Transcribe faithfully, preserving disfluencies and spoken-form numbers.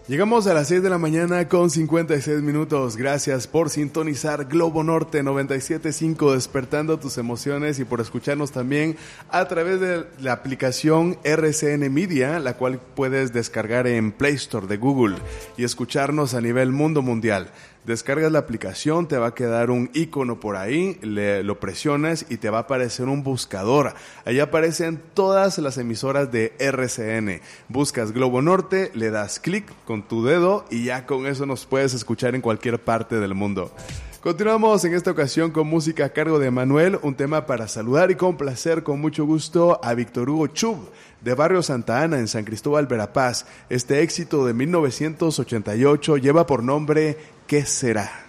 Llegamos a las seis de la mañana con cincuenta y seis minutos. Gracias por sintonizar Globo Norte noventa y siete punto cinco, despertando tus emociones, y por escucharnos también a través de la aplicación R C N Media, la cual puedes descargar en Play Store de Google y escucharnos a nivel mundo mundial. Descargas la aplicación, te va a quedar un icono por ahí, le, lo presionas y te va a aparecer un buscador. Ahí aparecen todas las emisoras de R C N. Buscas Globo Norte, le das clic con tu dedo y ya con eso nos puedes escuchar en cualquier parte del mundo. Continuamos en esta ocasión con música a cargo de Manuel, un tema para saludar y complacer con mucho gusto a Víctor Hugo Chub, de Barrio Santa Ana, en San Cristóbal, Verapaz. Este éxito de mil novecientos ochenta y ocho lleva por nombre ¿Qué será?